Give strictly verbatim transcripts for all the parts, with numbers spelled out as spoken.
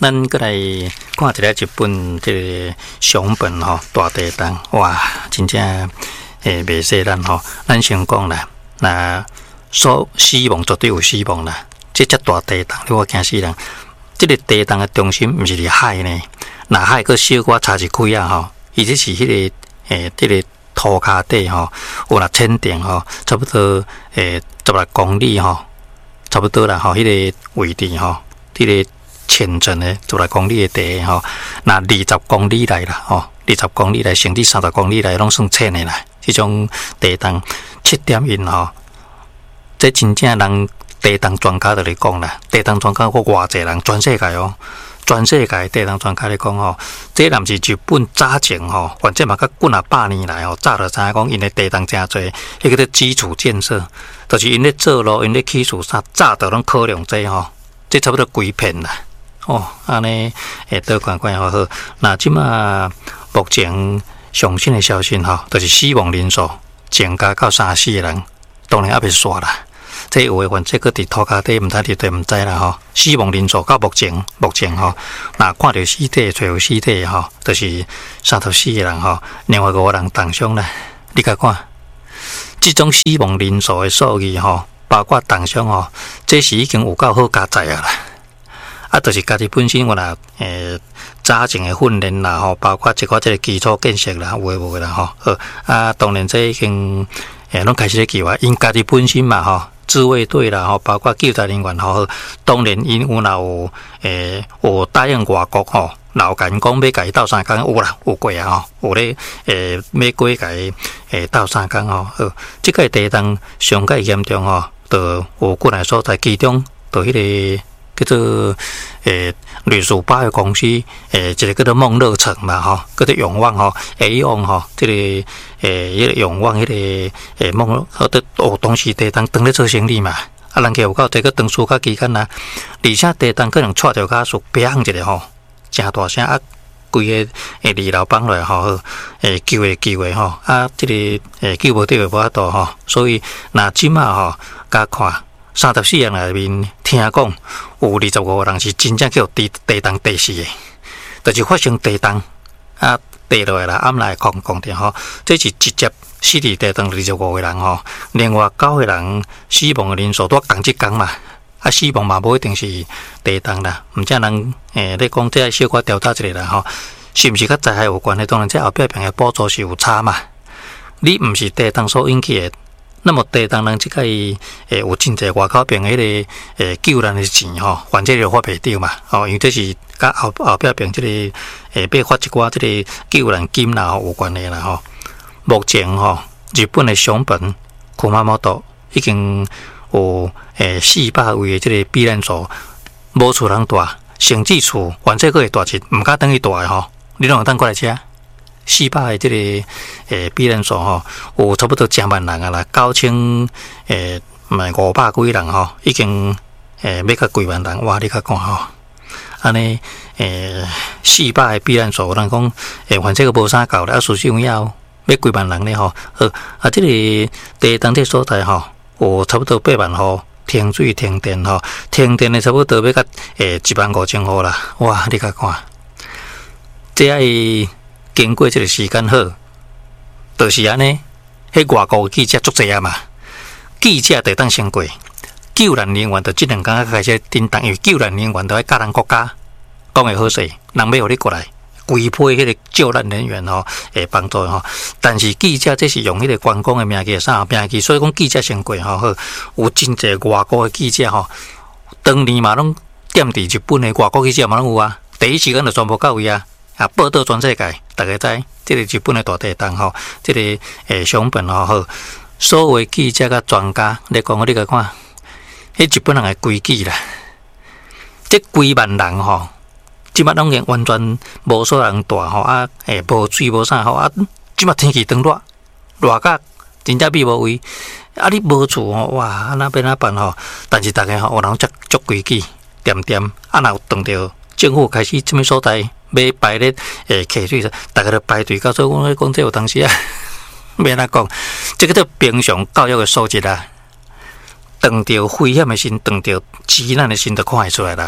咱过来看一个日本这个熊本吼大地震，哇，真正诶袂使咱吼，咱先讲啦，那所死亡绝对有死亡啦，这只大地震，你我惊死人。这个地震的中心毋是伫海呢，那海个小可差一开啊吼，伊这是迄、那个诶，这个土骹底吼，有若浅定吼，差不多诶十六公里吼，差不多啦吼，迄、那个位置吼，这个。浅层的十来公里的地吼，那二十公里来啦吼，二十公里来甚至三十公里来，拢算浅的啦。这种地震七点一吼，这真正人地震专家就来讲啦。地震专家我偌济人，全世界哦，全世界地震专家来讲吼，这若毋是日本早前吼，反正嘛甲几啊百年来吼，早就知影讲因的地震真侪，迄个叫基础建设，就是因咧做路，因咧起厝啥，早就拢考量这吼，这差不多几片啦。哦，安尼诶，多看看好好。那即马目前上新的消息吼，就是死亡人数增加到三四个人，当然也袂煞啦。这有诶，反正个伫土骹底，毋知伫对毋知啦吼。死亡人数到目前目前吼，那看到尸体、找到尸体吼，就是三十四个人吼，另外五个人重伤啦。你甲看，即种死亡人数诶数字吼，包括重伤吼，这是已经有够好加载啊啦。啊，就是家己本身我啦，诶，早前的训练啦，吼，包括一寡这个基础建设啦，有诶无诶啦，吼，好啊，当然这已经诶，拢开始咧计划，因家己本身嘛，吼，自卫队啦，吼，包括救灾人员吼，当然因有若有诶，有答应外国吼，老甲因讲要甲伊斗相共，有啦，有过啊，吼，有咧诶，要过甲伊诶斗相共吼，好，即个地震上介严重吼，就有几个所在，其中就迄个。叫做诶，瑞士保险公司诶，一个叫做梦乐城嘛吼，叫做永旺吼，会用吼，这个诶，迄个永旺迄个诶梦，好的哦，当时地震当咧做生意嘛，啊，人家有够这个当暑假期间啦，而且地震可能踹着家属砰一个吼，真大声啊，规个诶二楼放落来吼，诶救诶救诶吼，啊，这个诶救无到诶无法度吼，所以那即马吼，加看。三十四人内面，听讲有二十五个人是真正叫地地震地死的，就是发生地震啊，地落来啦，暗来空空点吼，这是直接死伫地震二十五个人吼，另外九个人死亡的人数都同一天嘛，啊死亡嘛无一定是地震啦，毋则人诶，你讲这小可调查一下啦吼，是毋是甲灾害有关的？当然，这后壁边的补助是有差嘛，你毋是地震所引起的。那么地震人即个诶有真侪外口边迄个诶救人的钱吼，反正就发袂着嘛，吼，因为这是甲后后壁边即个诶要发一寡即个救人金啦有关系啦吼。目前吼，日本的熊本、库马摩多已经有诶四百位的即个避难所，无厝人住，甚至厝反正佫会大一，毋敢等于大诶吼，你拢有当过来遮？四百个即个诶避难所吼，有差不多成万人啊啦，九千诶五百几人吼，已经诶要甲几万人，哇！你甲看吼，安尼诶四百个避难所，人讲诶反正个无啥够啦，啊，事实上要要几万人咧吼，好啊，即、这个地震这所在吼，有差不多八万户停水停电吼，停电的差不多要甲诶一万五千户啦，哇！你甲看，这爱。经过这个时间好，就是安尼，迄外国记者足济啊嘛，记者得当先过，救援人员就即两天开始叮当，因为救援人员都喺甲人国家讲会好势，人要互你过来，规批迄个救难人员吼，会帮助吼。但是记者这是用迄个观光的名义啥名义，所以讲记者先过吼，好有真济外国的记者吼，当年嘛拢踮伫日本的外国记者嘛拢有啊，第一时间就全部到位啊。啊，报道全世界，大家知，这个日本的大地震吼，这个诶熊本吼好，所有的记者甲专家咧讲，你甲看，迄日本人的规矩啦，这几万人吼，即摆拢已经完全无所人住吼啊，诶无水无啥吼啊，即摆天气当热，热甲真正比无位，啊你无厝吼，哇，啊那要哪办吼？但是大家吼有人足足规矩，点点啊，若有当着政府开始什么所在？要排咧诶，客水，大家都排队。到时我咧讲，这有当时啊，免哪讲，这个叫平常教育的素质啦。当着危险的时，当着急难的时，就看会出来啦吼。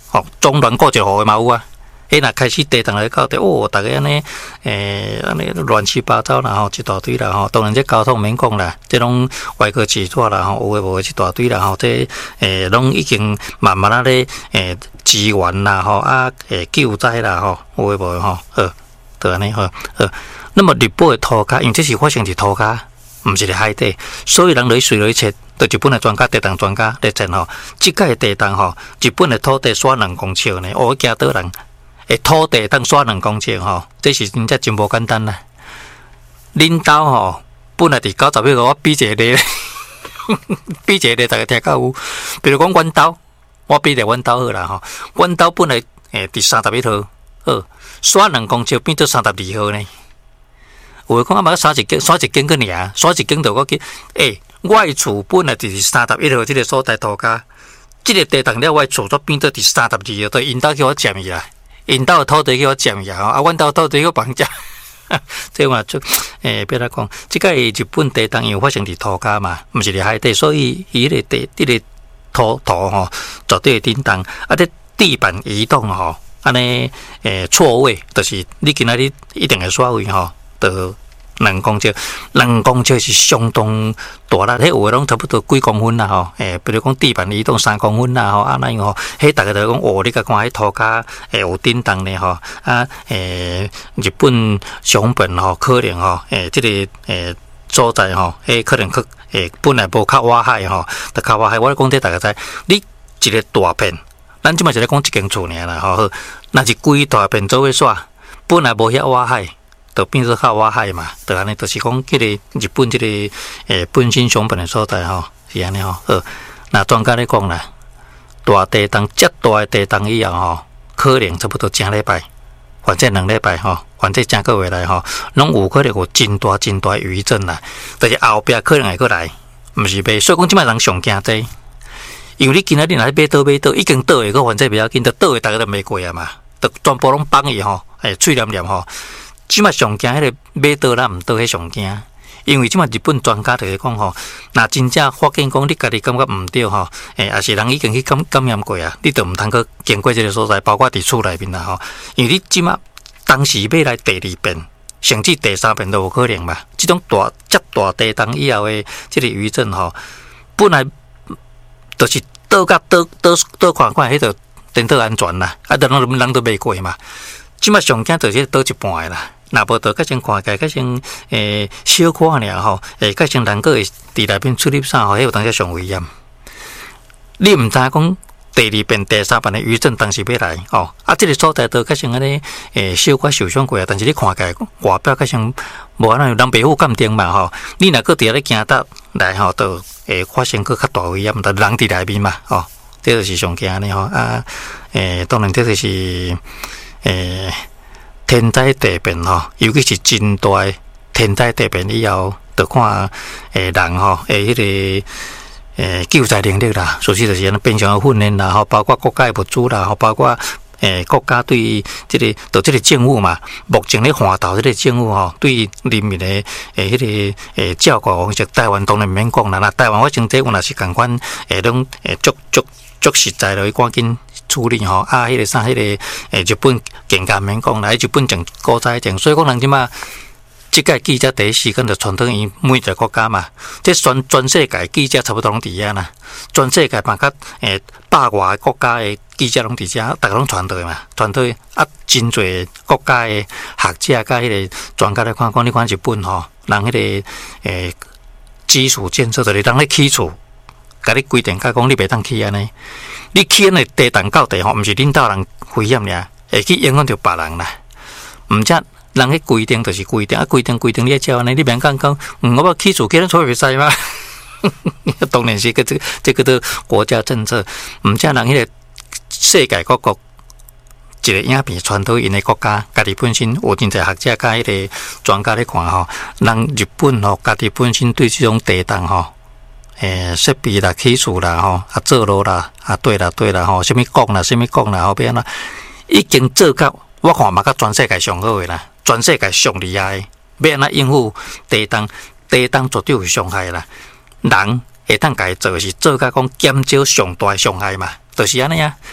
吼，中乱过一户的嘛有啊。迄若开始地动来到底，哦，逐个安尼，诶，安尼乱七八糟啦吼，一大堆啦吼。当然，这交通免讲啦，这拢外国制作啦吼，有诶无诶一大堆啦吼。这诶，拢已经慢慢啊咧，诶，支援啦吼，啊，诶，救灾啦吼，有诶无诶吼，好，就安尼吼，好。那么日本诶土骹，因为这是发生伫土骹，毋是伫海底，所以人来随来测，就日本诶专家、地动专家来测吼，即届地动吼，日本诶土地刷两公尺呢，哦，惊倒人。诶，土地当刷两公尺吼，这是真正真无简单啦。恁兜吼，本来伫九十秒，我比一个例，比一个例，大家听到有。比如讲，阮兜，我比例阮兜好啦吼。阮兜本来诶伫三十一号，好刷两公尺变做三十二号呢。有诶讲啊，嘛刷一间，刷一间个尔，刷一间就我去。诶，我诶厝本来就是三十一号即个所在土骹，即个地动了，我诶厝煞变做伫三十二号，对，因兜叫我占伊啦。因兜土地叫我占去啊，啊，阮兜土地叫绑架，这话就诶，别来讲，即个日本地动因为发生伫土骹嘛，毋是伫海底，所以伊个地迄个土土吼，绝对会震动，啊，这地板移动吼，安尼诶错位，就是你今仔日一定会刷位吼，就两公尺，两公尺是相当大啦，迄有诶拢差不多几公分啦吼，诶，比如讲地板移动三公分啦吼，啊那样吼，迄逐个就讲哦，你甲看迄土骹诶有震动呢吼，啊诶，日本熊本吼可能吼，诶，即、这个诶所在吼，迄可能去诶本来无较挖海吼，就较挖海，我讲这大家知，你一个大片，咱即摆就咧讲一间厝尔啦吼，若是规大片做伙耍，本来无遐挖海。就变做靠挖海嘛，就安尼，就是讲，迄个日本即个诶本身熊本的所在吼，是安尼吼。好，那专家咧讲啦，大地动、遮大诶地动以后吼，可能差不多正礼拜，反正两礼拜吼，反正正个月来吼，拢有可能有真大真大余震啦。但是后壁可能会过来，毋是袂。所以讲，即摆人上惊这，因为你今仔日若买倒买倒，已经倒诶，个反正比较紧，倒倒诶，逐个都袂过啊嘛，就全部拢放伊吼，诶，脆黏黏吼。即马上惊迄个买倒啦，毋倒迄上惊，因为即马日本专家就是讲吼，若真正发现讲你家己感觉毋对吼，诶，也是人已经去感感染过啊，你就毋通去经过即个所在，包括伫厝内面啦吼，因为你即马当时要来第二遍，甚至第三遍都有可能嘛。即种大遮大地动以后诶，即个余震吼，本来就是倒甲倒倒倒看看，迄个颠倒安全啦，啊，人人人都袂过嘛。即马上惊就是倒一半诶啦。若无就较先看起来，较先诶小可尔吼，诶较先人个会伫内面出入啥吼，迄有当时上危险。你毋知讲第二遍、第三遍的余震当时要来哦，啊，即、这个所在都较先安尼诶小可受伤过啊，但是你看起来外表较先无安尼人皮肤鉴定嘛吼，你若个伫咧惊得来吼，就会发生个较大危险，就人伫内面嘛吼，这就是上惊安尼吼啊，诶，当然这就是诶。天灾地变吼，尤其是真大天灾地变以后，就看诶人吼，诶迄个诶救灾能力啦，所以就是安尼变相训练啦，吼，包括国家诶物资啦，吼，包括诶国家对即、这个对即个政府嘛，目前咧换头即个政府吼，对人民诶诶迄个诶照顾方式，台湾当然毋免讲啦，那台湾我真这有若是共款诶，拢诶足足足实在落去赶紧。处理吼啊，迄、那个啥，迄、那个诶，日本更加免讲啦，日本正高灾症，所以讲人即嘛，即届记者第一时间就传到伊每一个国家嘛，即全全世界记者差不多拢伫遐啦，全世界嘛甲诶百外个国家诶记者拢伫遮，逐个拢传到嘛，传到啊真侪国家诶学者甲迄个专家来看讲，你看日本吼，人迄、那个诶基础建设就是人咧起厝。甲你规定，甲讲你袂当去安尼，你去安尼地动到地吼，毋是恁兜人危险尔，会去影响到别人啦。毋则人迄规定就是规定，啊规定规定你要照安尼，你免讲讲，嗯，我要起厝起咱厝袂使吗？当然是个这个这个都国家政策，毋则人迄个世界各国一个影片传到因个国家，家己本身有真侪学者甲迄个专家咧看吼，人日本吼，家己本身对这种地动吼。诶，设备啦、起厝啦、吼啊做路啦、啊对啦对啦吼，什么讲啦、什么讲啦，后边啦，已经做到我看嘛，甲全世界上好诶啦，全世界上厉害，要安怎应付地动，地动绝对有伤害啦。人会当家做是做甲讲减少上大伤害嘛，就是安尼啊。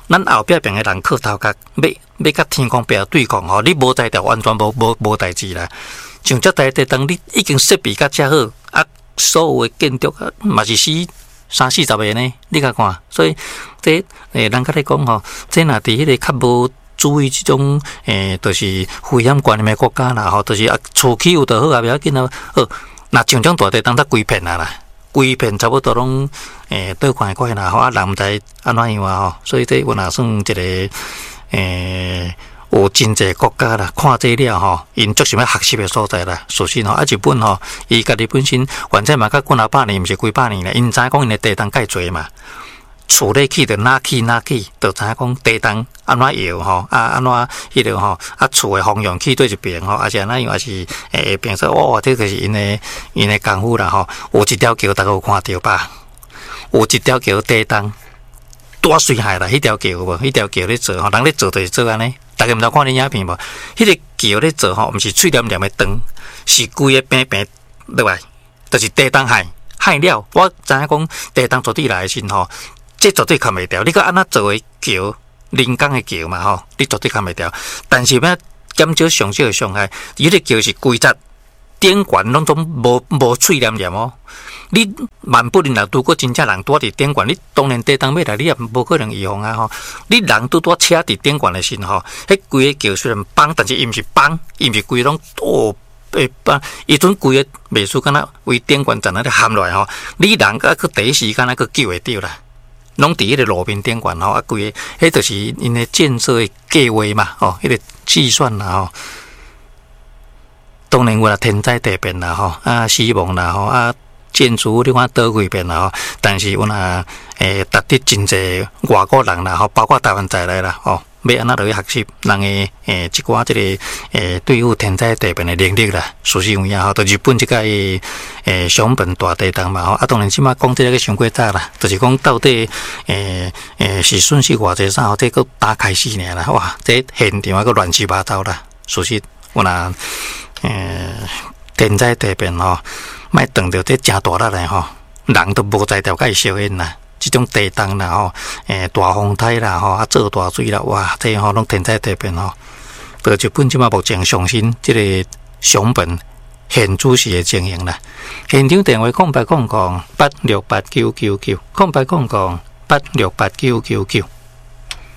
咱后壁边的人靠头壳，要要甲天公伯对抗吼，你无才调完全无无无代志啦。像遮台地当你已经设备甲遮好，啊，所有的建筑啊，嘛是死三四十个呢，你甲看，所以这诶，人甲你讲吼，这若伫迄个较无注意即种诶，就是危险观念的国家啦，吼，就是啊，厝起有就好啊，不要紧啊，好，若像种大地当得规片啊啦。规片差不多拢诶倒看看啦，吼啊人毋知安怎样啊吼，所以这我若算一个诶有真济国家啦，看这了吼，因足想要学习的所在啦。首先吼，啊日本吼，伊家己本身反正嘛甲几啊百年，毋是几百年啦，因知影讲因的地动介济嘛，厝咧起着哪起哪起，就知影讲地动安怎摇吼，啊安怎迄个吼，啊厝的方向起对一边吼，啊是安怎样，啊是诶变说哇，这就是因的因的功夫啦吼。有一条桥大家有看到吧？有一条桥地动大水害啦，迄条桥无，迄条桥咧做吼，人咧做就是做安尼。大家毋知看你影片无？迄个桥咧做吼，毋是脆黏黏的长，是规个平平落来，就是地动害害了。我知影讲地动绝对来的时吼。这绝对看袂掉，你讲安怎做的桥，人工的桥嘛吼，你绝对看袂掉。但是要减少上少的伤害，伊个桥是规则顶悬拢总无无脆黏黏哦。你万不能若拄过真正人拄伫顶悬，你当然地动要来，你也无可能预防啊吼。你人拄拄车伫顶悬的时候，迄规个桥虽然崩，但是伊毋是崩，伊毋是规拢哦。诶，把伊阵规个袂输，敢若为顶悬站在咧陷落来吼，你人甲去第一时间那个救会着啦。拢伫迄个路面顶悬吼，啊，规个，迄就是因诶建设诶计划嘛，吼，迄个计算啦，吼。当然有啦，天灾地变啦，吼，啊，死亡啦，吼，啊，建筑你看倒几遍啦，吼。但是有若诶，达得真济外国人啦，吼，包括台湾在内啦，吼，要安怎落去学习人诶诶，一寡即个诶对付天灾地变诶能力啦。事实有影吼，就日本即个诶熊本大地震嘛，吼，啊，当然即马讲即个伤过早啦，就是讲到底诶诶是损失偌济啥，吼，这个打开始呢啦，哇，这现场啊个乱七八糟啦。事实有若诶天灾地变吼，莫当着这真大力嘞吼，人都无才调甲伊烧烟啦。即种地动啦吼，诶大风台啦吼，啊做大水啦，哇，这吼拢天灾地变吼。到日本即马目前上新即个熊本现主时的情形啦。现场电话空八空空八六八九九九，空八空空八六八九九九。